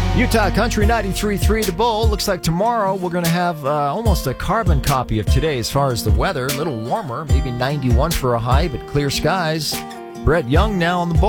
Utah Country 93.3 The Bull. Looks like tomorrow we're going to have almost a carbon copy of today as far as the weather. A little warmer, maybe 91 for a high, but clear skies. Brett Young now on the Bull.